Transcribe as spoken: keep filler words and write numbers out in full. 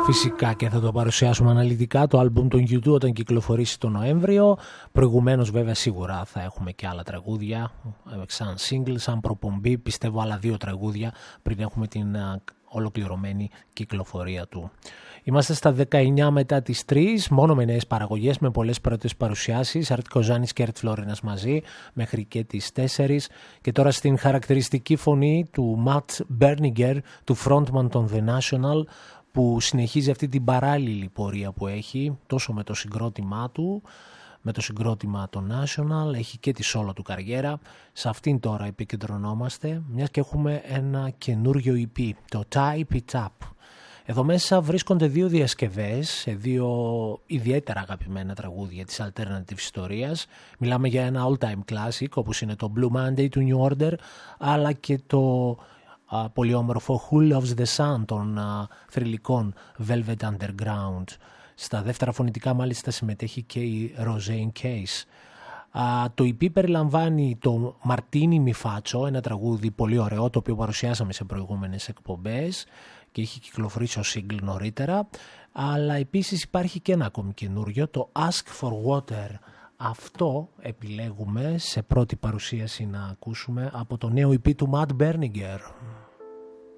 Φυσικά και θα το παρουσιάσουμε αναλυτικά το άλμπουμ των γιου τού όταν κυκλοφορήσει το Νοέμβριο. Προηγουμένως βέβαια σίγουρα θα έχουμε και άλλα τραγούδια σαν single, σαν προπομπή, πιστεύω άλλα δύο τραγούδια πριν έχουμε την ολοκληρωμένη κυκλοφορία του. Είμαστε στα δεκαεννιά μετά τις τρεις, μόνο με νέες παραγωγές, με πολλές πρώτες παρουσιάσεις. Αρτ Κοζάνης και Αρτ Φλόρινας μαζί, μέχρι και τις τέσσερις. Και τώρα στην χαρακτηριστική φωνή του Matt Berninger, του frontman των The National, που συνεχίζει αυτή την παράλληλη πορεία που έχει, τόσο με το συγκρότημά του, με το συγκρότημα των National, έχει και τη solo του καριέρα. Σε αυτήν τώρα επικεντρωνόμαστε, μιας και έχουμε ένα καινούριο ι πι, το Type It Up. Εδώ μέσα βρίσκονται δύο διασκευές σε δύο ιδιαίτερα αγαπημένα τραγούδια της alternative ιστορίας. Μιλάμε για ένα all-time classic, όπως είναι το Blue Monday του New Order, αλλά και το α, πολύ όμορφο Who Loves the Sun των α, θρυλικών Velvet Underground. Στα δεύτερα φωνητικά μάλιστα συμμετέχει και η Roseanne Case. Α, το ι πι περιλαμβάνει το Martini Mi Faccio, ένα τραγούδι πολύ ωραίο, το οποίο παρουσιάσαμε σε προηγούμενες εκπομπές και είχε κυκλοφορήσει ως single νωρίτερα, αλλά επίσης υπάρχει και ένα ακόμη καινούριο, το Ask for Water. Αυτό επιλέγουμε σε πρώτη παρουσίαση να ακούσουμε από το νέο ι πι του Matt Berninger.